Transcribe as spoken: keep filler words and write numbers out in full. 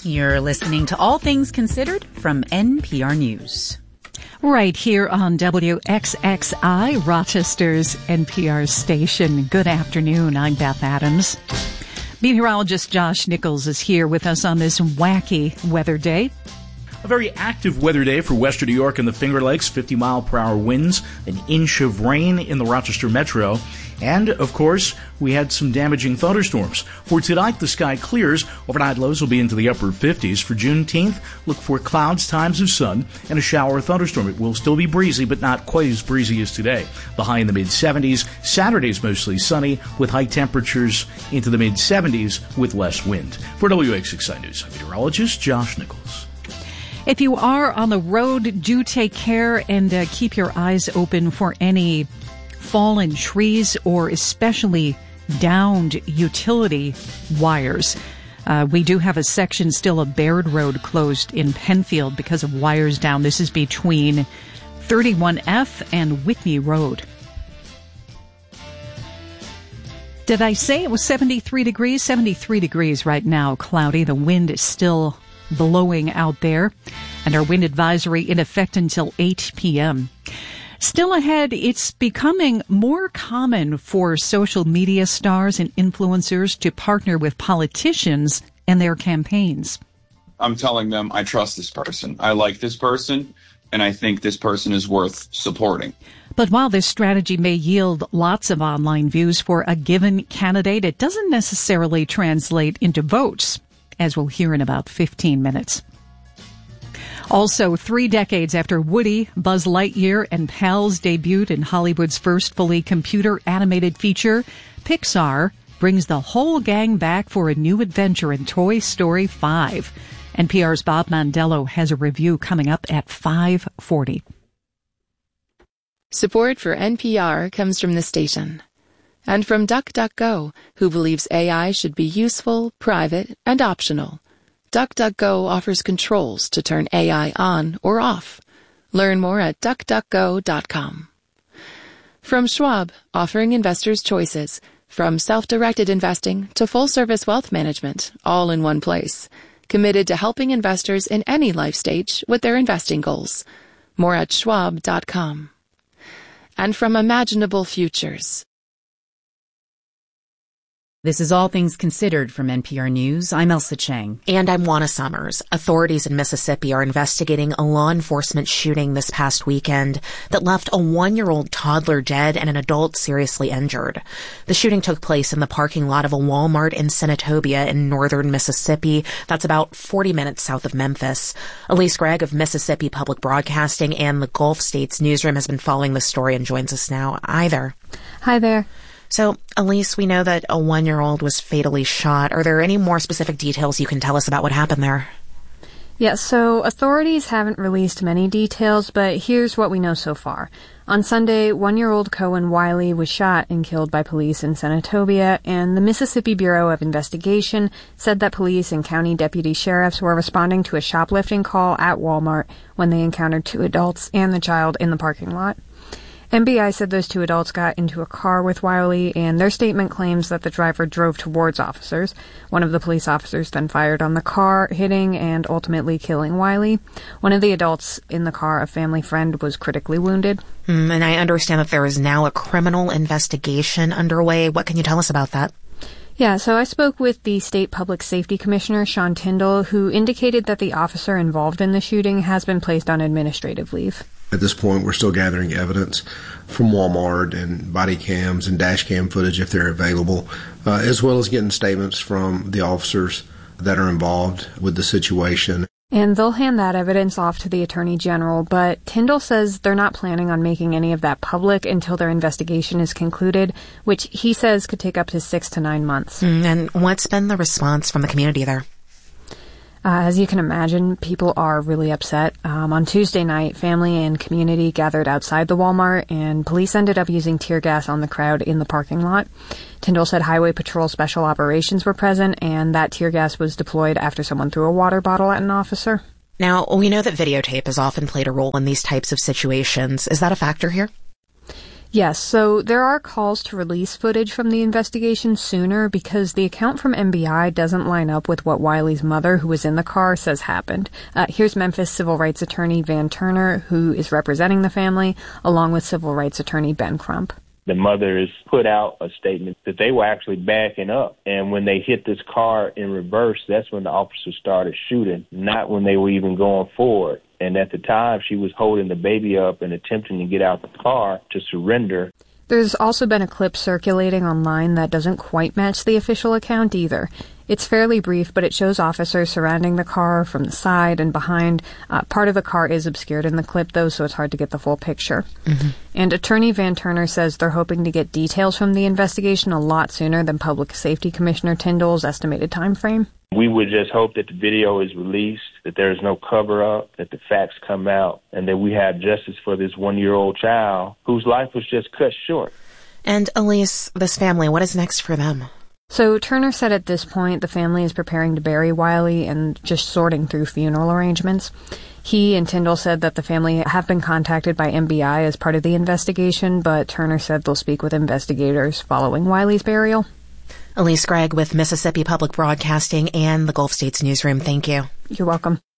You're listening to All Things Considered from N P R News. Right here on W X X I, Rochester's N P R station. Good afternoon. I'm Beth Adams. Meteorologist Josh Nichols is here with us on this wacky weather day. A very active weather day for western New York and the Finger Lakes, fifty mile per hour winds, an inch of rain in the Rochester metro, and, of course, we had some damaging thunderstorms. For tonight, the sky clears. Overnight lows will be into the upper fifties. For Juneteenth, look for clouds, times of sun, and a shower or thunderstorm. It will still be breezy, but not quite as breezy as today. The high in the mid seventies. Saturday's mostly sunny, with high temperatures into the mid seventies with less wind. For W X X I News, I'm meteorologist Josh Nichols. If you are on the road, do take care and uh, keep your eyes open for any fallen trees or especially downed utility wires. Uh, we do have a section still of Baird Road closed in Penfield because of wires down. This is between thirty-one F and Whitney Road. Did I say it was seventy-three degrees? seventy-three degrees right now, cloudy. The wind is still blowing out there, and our wind advisory in effect until eight p.m. Still ahead, it's becoming more common for social media stars and influencers to partner with politicians and their campaigns. I'm telling them I trust this person, I like this person, and I think this person is worth supporting. But while this strategy may yield lots of online views for a given candidate, it doesn't necessarily translate into votes, as we'll hear in about fifteen minutes. Also, three decades after Woody, Buzz Lightyear, and pals debuted in Hollywood's first fully computer-animated feature, Pixar brings the whole gang back for a new adventure in Toy Story five. N P R's Bob Mondello has a review coming up at five forty. Support for N P R comes from the station. And from DuckDuckGo, who believes A I should be useful, private, and optional. DuckDuckGo offers controls to turn A I on or off. Learn more at duck duck go dot com. From Schwab, offering investors choices, from self-directed investing to full-service wealth management, all in one place. Committed to helping investors in any life stage with their investing goals. More at schwab dot com. And from Imaginable Futures. This is All Things Considered from N P R News. I'm Elsa Chang. And I'm Juana Summers. Authorities in Mississippi are investigating a law enforcement shooting this past weekend that left a one-year-old toddler dead and an adult seriously injured. The shooting took place in the parking lot of a Walmart in Senatobia in northern Mississippi. That's about forty minutes south of Memphis. Elise Gregg of Mississippi Public Broadcasting and the Gulf States newsroom has been following the story and joins us now. Hi there. Hi there. So, Elise, we know that a one-year-old was fatally shot. Are there any more specific details you can tell us about what happened there? Yes, so authorities haven't released many details, but here's what we know so far. On Sunday, one-year-old Cohen Wiley was shot and killed by police in Senatobia, and the Mississippi Bureau of Investigation said that police and county deputy sheriffs were responding to a shoplifting call at Walmart when they encountered two adults and the child in the parking lot. M B I said those two adults got into a car with Wiley, and their statement claims that the driver drove towards officers. One of the police officers then fired on the car, hitting and ultimately killing Wiley. One of the adults in the car, a family friend, was critically wounded. Mm, and I understand that there is now a criminal investigation underway. What can you tell us about that? Yeah, so I spoke with the State Public Safety Commissioner, Sean Tyndall, who indicated that the officer involved in the shooting has been placed on administrative leave. At this point, we're still gathering evidence from Walmart and body cams and dash cam footage if they're available, uh, as well as getting statements from the officers that are involved with the situation. And they'll hand that evidence off to the Attorney General, but Tyndall says they're not planning on making any of that public until their investigation is concluded, which he says could take up to six to nine months. Mm, and what's been the response from the community there? Uh, as you can imagine, people are really upset. Um, on Tuesday night, family and community gathered outside the Walmart, and police ended up using tear gas on the crowd in the parking lot. Tyndall said Highway Patrol Special Operations were present, and that tear gas was deployed after someone threw a water bottle at an officer. Now, we know that videotape has often played a role in these types of situations. Is that a factor here? Yes, so there are calls to release footage from the investigation sooner because the account from M B I doesn't line up with what Wiley's mother, who was in the car, says happened. Uh, here's Memphis civil rights attorney Van Turner, who is representing the family, along with civil rights attorney Ben Crump. The mother has put out a statement that they were actually backing up. And when they hit this car in reverse, that's when the officers started shooting, not when they were even going forward. And at the time, she was holding the baby up and attempting to get out the car to surrender. There's also been a clip circulating online that doesn't quite match the official account either. It's fairly brief, but it shows officers surrounding the car from the side and behind. Uh, part of the car is obscured in the clip, though, so it's hard to get the full picture. Mm-hmm. And Attorney Van Turner says they're hoping to get details from the investigation a lot sooner than Public Safety Commissioner Tyndall's estimated time frame. We would just hope that the video is released, that there's no cover-up, that the facts come out, and that we have justice for this one-year-old child whose life was just cut short. And Elise, this family, what is next for them? So Turner said at this point the family is preparing to bury Wiley and just sorting through funeral arrangements. He and Tyndall said that the family have been contacted by M B I as part of the investigation, but Turner said they'll speak with investigators following Wiley's burial. Elise Gregg with Mississippi Public Broadcasting and the Gulf States Newsroom. Thank you. You're welcome.